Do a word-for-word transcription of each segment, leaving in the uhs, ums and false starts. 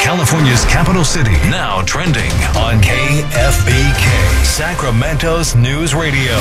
California's capital city. Now trending on K F B K, Sacramento's News Radio.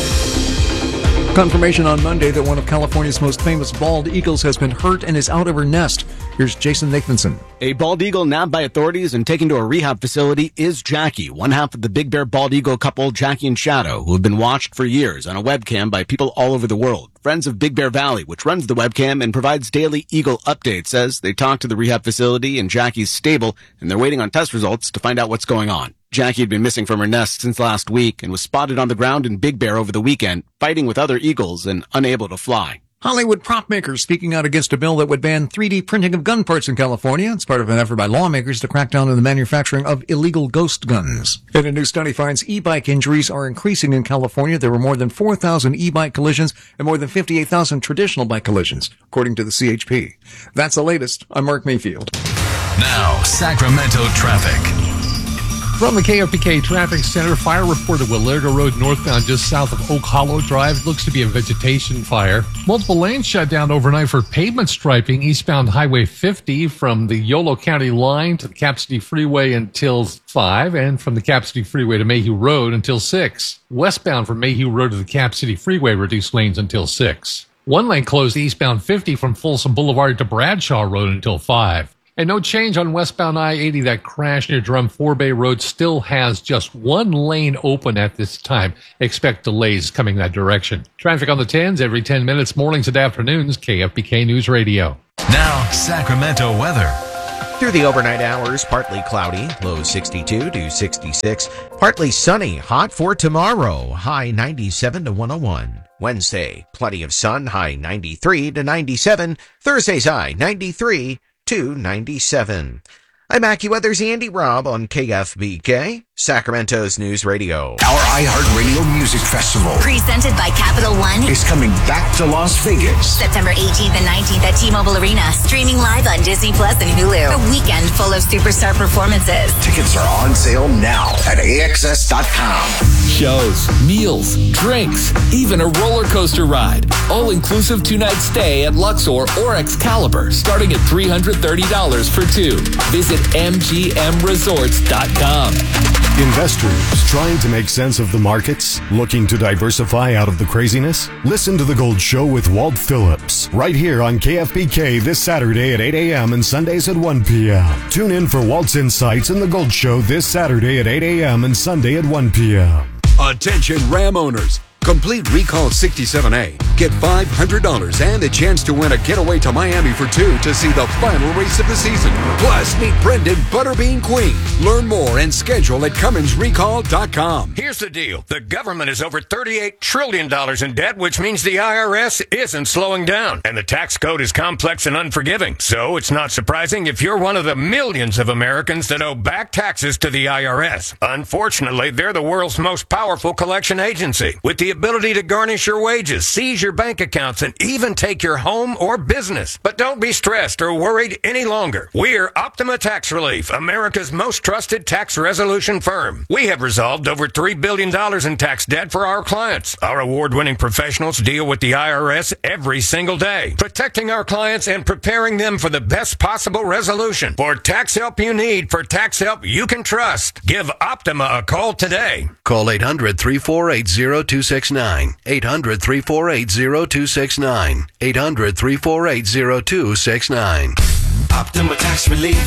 Confirmation on Monday that one of California's most famous bald eagles has been hurt and is out of her nest. Here's Jason Nathanson. A bald eagle nabbed by authorities and taken to a rehab facility is Jackie, one half of the Big Bear bald eagle couple Jackie and Shadow, who have been watched for years on a webcam by people all over the world. Friends of Big Bear Valley, which runs the webcam and provides daily eagle updates, says they talked to the rehab facility and Jackie's stable, and they're waiting on test results to find out what's going on. Jackie had been missing from her nest since last week and was spotted on the ground in Big Bear over the weekend, fighting with other eagles and unable to fly. Hollywood prop makers speaking out against a bill that would ban three D printing of gun parts in California. It's part of an effort by lawmakers to crack down on the manufacturing of illegal ghost guns. And a new study finds e-bike injuries are increasing in California. There were more than four thousand e-bike collisions and more than fifty-eight thousand traditional bike collisions, according to the C H P. That's the latest. I'm Mark Mayfield. Now, Sacramento traffic. From the K F B K Traffic Center, fire reported Willargo Road northbound just south of Oak Hollow Drive. Looks to be a vegetation fire. Multiple lanes shut down overnight for pavement striping eastbound Highway fifty from the Yolo County line to the Cap City Freeway until five, and from the Cap City Freeway to Mayhew Road until six. Westbound from Mayhew Road to the Cap City Freeway reduced lanes until six. One lane closed eastbound fifty from Folsom Boulevard to Bradshaw Road until five. And no change on westbound I eighty. That crash near Drum Four Bay Road still has just one lane open at this time. Expect delays coming that direction. Traffic on the tens every ten minutes, mornings and afternoons. K F B K News Radio. Now, Sacramento weather. Through the overnight hours, partly cloudy, low sixty-two to sixty-six. Partly sunny, hot for tomorrow, high ninety-seven to one oh one. Wednesday, plenty of sun, high ninety-three to ninety-seven. Thursday's high ninety-three to ninety-seven. I'm AccuWeather's Andy Robb on K F B K, Sacramento's News Radio. Our iHeartRadio Music Festival, presented by Capital One, is coming back to Las Vegas. September eighteenth and nineteenth at T-Mobile Arena. Streaming live on Disney Plus and Hulu. A weekend full of superstar performances. Tickets are on sale now at A X S dot com. Shows, meals, drinks, even a roller coaster ride. All-inclusive two-night stay at Luxor or Excalibur, starting at three hundred thirty dollars for two. Visit M G M resorts dot com. Investors trying to make sense of the markets? Looking to diversify out of the craziness? Listen to The Gold Show with Walt Phillips, right here on K F B K this Saturday at eight a.m. and Sundays at one p.m. Tune in for Walt's Insights in The Gold Show this Saturday at eight a.m. and Sunday at one p.m. Attention Ram owners. Complete Recall sixty-seven A. Get five hundred dollars and a chance to win a getaway to Miami for two to see the final race of the season. Plus, meet Brendan Butterbean Queen. Learn more and schedule at Cummins Recall dot com. Here's the deal. The government is over thirty-eight trillion dollars in debt, which means the I R S isn't slowing down. And the tax code is complex and unforgiving. So it's not surprising if you're one of the millions of Americans that owe back taxes to the I R S. Unfortunately, they're the world's most powerful collection agency, with the ability to garnish your wages, seize your bank accounts, and even take your home or business. But don't be stressed or worried any longer. We're Optima Tax Relief, America's most trusted tax resolution firm. We have resolved over three billion dollars in tax debt for our clients. Our award-winning professionals deal with the I R S every single day, protecting our clients and preparing them for the best possible resolution. For tax help you need, for tax help you can trust, give Optima a call today. Call eight hundred, three four eight, zero two six nine. eight hundred, three four eight, zero two six nine. eight hundred, three four eight, zero two six nine. Optima Tax Relief.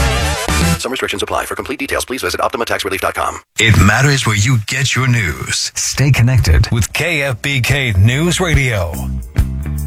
Some restrictions apply. For complete details, please visit Optima Tax Relief dot com. It matters where you get your news. Stay connected with K F B K News Radio.